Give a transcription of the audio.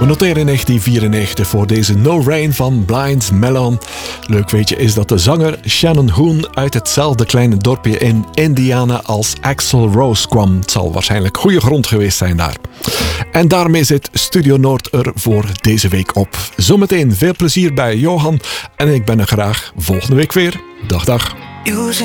We noteren 1994 voor deze No Rain van Blind Melon. Leuk weetje is dat de zanger Shannon Hoon uit hetzelfde kleine dorpje in Indiana als Axl Rose kwam. Het zal waarschijnlijk goede grond geweest zijn daar. En daarmee zit Studio Noord er voor deze week op. Zometeen veel plezier bij Johan en ik ben er graag volgende week weer. Dag dag.